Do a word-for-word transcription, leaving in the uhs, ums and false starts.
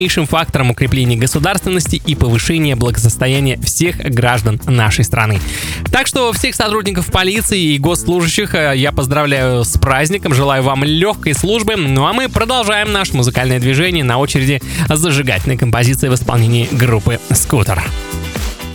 фактором укрепления государственности и повышения благосостояния всех граждан нашей страны. Так что всех сотрудников полиции и госслужащих я поздравляю с праздником, желаю вам легкой службы. Ну а мы продолжаем наше музыкальное движение. На очереди зажигательная композиция в исполнении группы «Скутер».